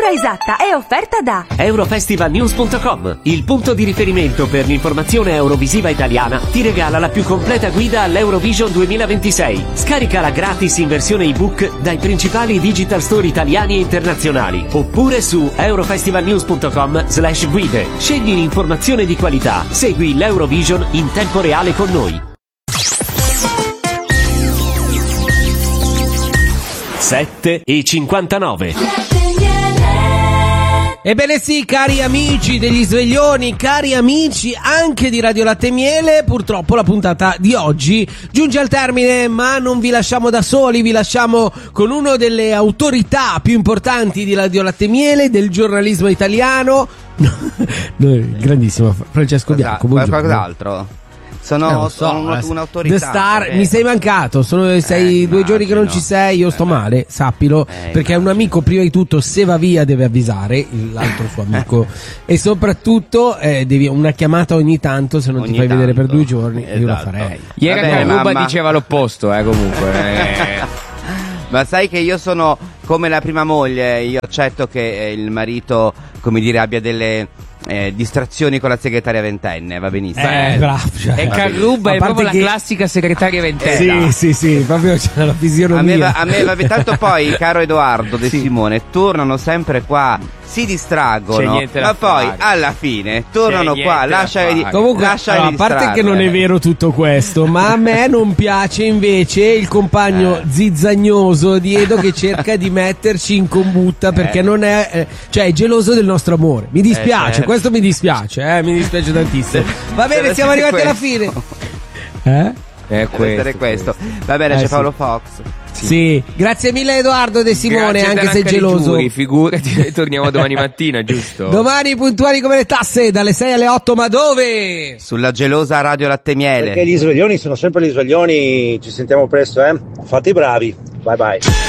cifra esatta è offerta da Eurofestivalnews.com, il punto di riferimento per l'informazione eurovisiva italiana, ti regala la più completa guida all'Eurovision 2026. Scaricala gratis in versione ebook dai principali digital store italiani e internazionali, oppure su eurofestivalnews.com/guide. Scegli l'informazione di qualità, segui l'Eurovision in tempo reale con noi. 7:59. Ebbene sì, cari amici degli sveglioni, cari amici anche di Radio Latte e Miele, purtroppo la puntata di oggi giunge al termine, ma non vi lasciamo da soli, vi lasciamo con una delle autorità più importanti di Radio Latte e Miele, del giornalismo italiano, grandissimo Francesco Bianco. Qualcos'altro? Sono un'autorità. The Star, mi sei mancato, sei 2 giorni che non ci sei, io sto male, sappilo, perché un amico prima di tutto se va via deve avvisare l'altro suo amico e soprattutto devi una chiamata ogni tanto, se non ti fai vedere per 2 giorni, io la farei. Ieri Carluba diceva l'opposto, comunque. Ma sai che io sono come la prima moglie, io accetto che il marito, come dire, abbia delle distrazioni con la segretaria ventenne, va benissimo. Bravo, cioè, e Carluba è proprio la classica segretaria ventenne. Sì, proprio c'è la fisionomia. A me va tanto poi, caro Edoardo De Simone, tornano sempre qua, si distraggono, ma poi alla fine tornano qua, comunque, a parte che non è vero tutto questo, ma a me non piace invece il compagno zizzagnoso di Edo che cerca di metterci in combutta perché non è, cioè è geloso del nostro amore. Mi dispiace, questo mi dispiace tantissimo. Va bene, siamo arrivati alla fine. Questo. Va bene, c'è Paolo Fox. Sì, grazie mille Edoardo De Simone, anche se geloso. Figurati, torniamo domani mattina, giusto? Domani puntuali come le tasse, dalle 6 alle 8, ma dove? Sulla gelosa Radio Latte e Miele. Perché gli sveglioni sono sempre gli sveglioni, ci sentiamo presto, Fate i bravi, bye bye.